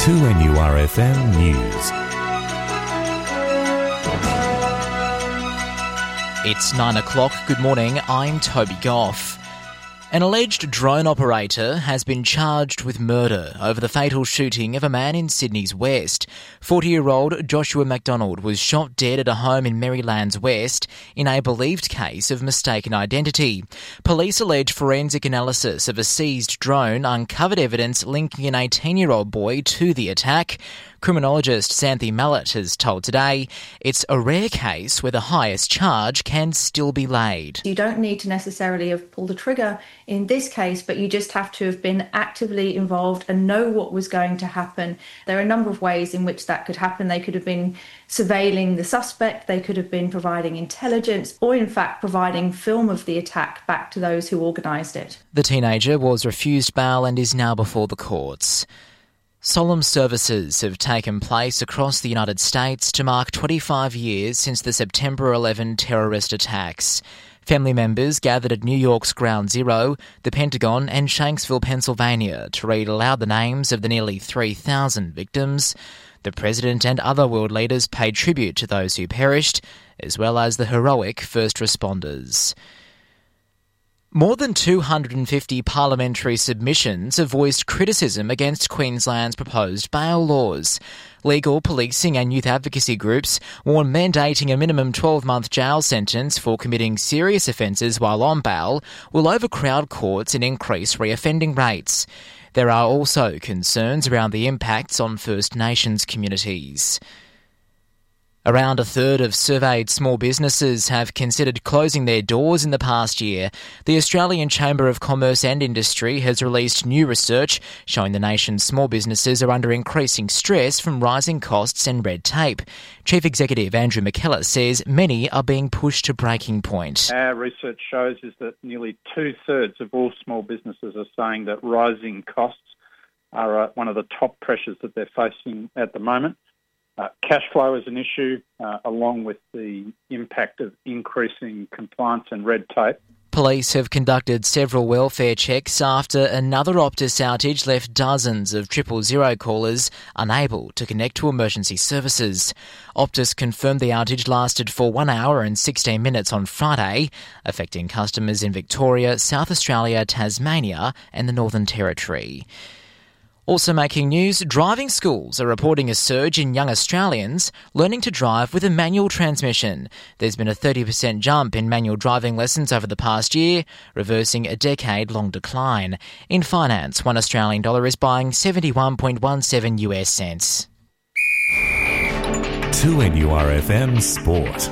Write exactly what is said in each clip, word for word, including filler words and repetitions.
two N U R F M News. It's nine o'clock. Good morning. I'm Toby Goff. An alleged drone operator has been charged with murder over the fatal shooting of a man in Sydney's West. forty-year-old Joshua McDonald was shot dead at a home in Maryland's West in a believed case of mistaken identity. Police allege forensic analysis of a seized drone uncovered evidence linking an eighteen-year-old boy to the attack. Criminologist Santhi Mallet has told Today it's a rare case where the highest charge can still be laid. You don't need to necessarily have pulled the trigger in this case, but you just have to have been actively involved and know what was going to happen. There are a number of ways in which that could happen. They could have been surveilling the suspect, they could have been providing intelligence, or in fact providing film of the attack back to those who organised it. The teenager was refused bail and is now before the courts. Solemn services have taken place across the United States to mark twenty-five years since the September eleventh terrorist attacks. Family members gathered at New York's Ground Zero, the Pentagon and Shanksville, Pennsylvania to read aloud the names of the nearly three thousand victims. The President and other world leaders paid tribute to those who perished, as well as the heroic first responders. More than two hundred fifty parliamentary submissions have voiced criticism against Queensland's proposed bail laws. Legal, policing and youth advocacy groups warn mandating a minimum twelve-month jail sentence for committing serious offences while on bail will overcrowd courts and increase reoffending rates. There are also concerns around the impacts on First Nations communities. Around a third of surveyed small businesses have considered closing their doors in the past year. The Australian Chamber of Commerce and Industry has released new research showing the nation's small businesses are under increasing stress from rising costs and red tape. Chief Executive Andrew McKellar says many are being pushed to breaking point. Our research shows is that nearly two-thirds of all small businesses are saying that rising costs are uh, one of the top pressures that they're facing at the moment. Uh, cash flow is an issue, uh, along with the impact of increasing compliance and red tape. Police have conducted several welfare checks after another Optus outage left dozens of triple zero callers unable to connect to emergency services. Optus confirmed the outage lasted for one hour and sixteen minutes on Friday, affecting customers in Victoria, South Australia, Tasmania and the Northern Territory. Also making news, driving schools are reporting a surge in young Australians learning to drive with a manual transmission. There's been a thirty percent jump in manual driving lessons over the past year, reversing a decade-long decline. In finance, one Australian dollar is buying seventy-one point one seven U S cents. two N U R F M Sport.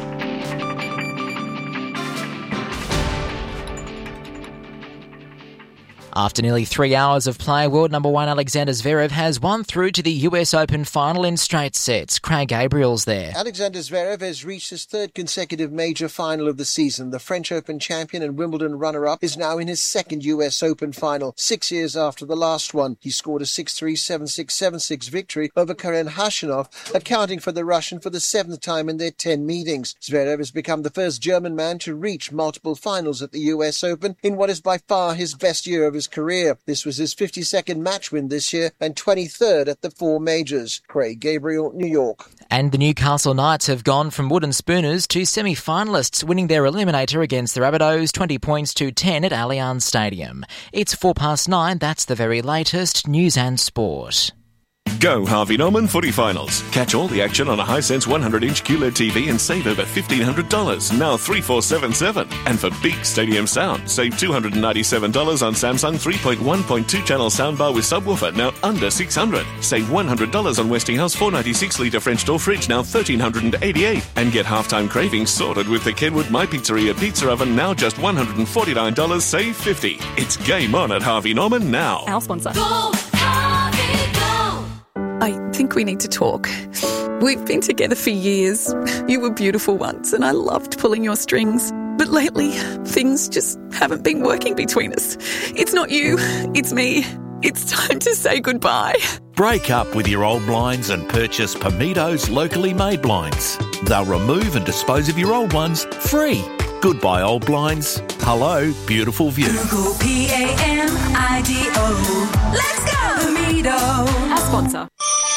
After nearly three hours of play, world number one Alexander Zverev has won through to the U S Open final in straight sets. Craig Gabriel's there. Alexander Zverev has reached his third consecutive major final of the season. The French Open champion and Wimbledon runner-up is now in his second U S Open final, six years after the last one. He scored a six three, seven six, seven six victory over Karen Khachanov, accounting for the Russian for the seventh time in their ten meetings. Zverev has become the first German man to reach multiple finals at the U S Open in what is by far his best year of his career. This was his fifty-second match win this year and twenty-third at the four majors. Craig Gabriel, New York. And the Newcastle Knights have gone from wooden spooners to semi-finalists, winning their eliminator against the Rabbitohs twenty points to ten at Allianz Stadium. It's four past nine. That's the very latest news and sport. Go Harvey Norman Footy Finals. Catch all the action on a Hisense one hundred inch Q L E D T V and save over fifteen hundred dollars, now three four seven seven. And for big stadium sound, save two hundred ninety-seven dollars on Samsung three point one point two channel soundbar with subwoofer, now under six hundred dollars. Save one hundred dollars on Westinghouse four ninety-six litre French door fridge, now one thousand three hundred eighty-eight dollars. And get halftime cravings sorted with the Kenwood My Pizzeria pizza oven, now just one hundred forty-nine dollars, save fifty dollars. It's game on at Harvey Norman now. Our sponsor. Go, Harvey, go! I think we need to talk. We've been together for years. You were beautiful once and I loved pulling your strings. But lately, things just haven't been working between us. It's not you, it's me. It's time to say goodbye. Break up with your old blinds and purchase Pamitos locally made blinds. They'll remove and dispose of your old ones free. Goodbye old blinds. Hello, beautiful view. Google P A M I D O. Let's go! Pamito. Our sponsor.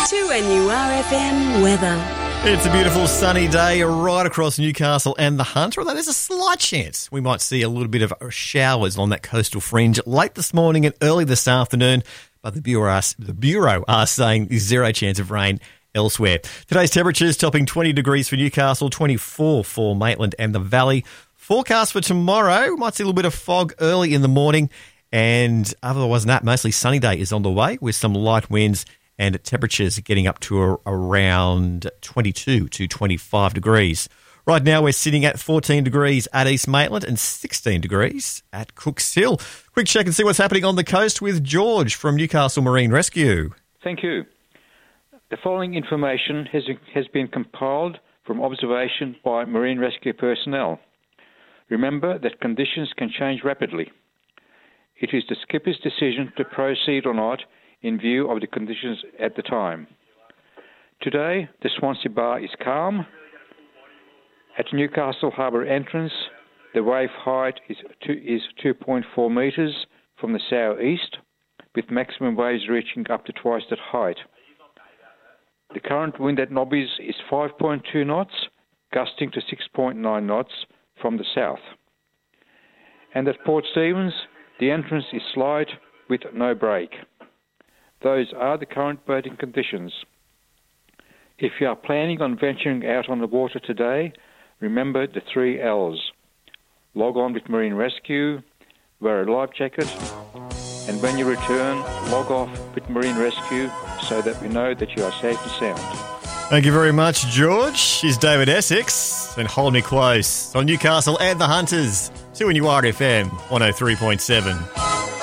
two N U R F M weather. It's a beautiful sunny day right across Newcastle and the Hunter, although there's a slight chance we might see a little bit of showers on that coastal fringe late this morning and early this afternoon, but the Bureau are, the Bureau are saying zero chance of rain elsewhere. Today's temperatures topping twenty degrees for Newcastle, twenty-four for Maitland and the Valley. Forecast for tomorrow, might see a little bit of fog early in the morning, and otherwise than that, mostly sunny day is on the way with some light winds and temperatures getting up to a, around twenty-two to twenty-five degrees. Right now we're sitting at fourteen degrees at East Maitland and sixteen degrees at Cooks Hill. Quick check and see what's happening on the coast with George from Newcastle Marine Rescue. Thank you. The following information has, has been compiled from observation by Marine Rescue personnel. Remember that conditions can change rapidly. It is the skipper's decision to proceed or not in view of the conditions at the time. Today, the Swansea Bar is calm. At Newcastle Harbour entrance, the wave height is two, is two point four metres from the southeast, with maximum waves reaching up to twice that height. The current wind at Nobby's is five point two knots, gusting to six point nine knots from the south. And at Port Stephens, the entrance is slight with no break. Those are the current boating conditions. If you are planning on venturing out on the water today, remember the three L's. Log on with Marine Rescue, wear a life jacket, and when you return, log off with Marine Rescue so that we know that you are safe and sound. Thank you very much, George. Here's David Essex and Hold Me Close on Newcastle and the Hunters, two N U R F M one oh three point seven.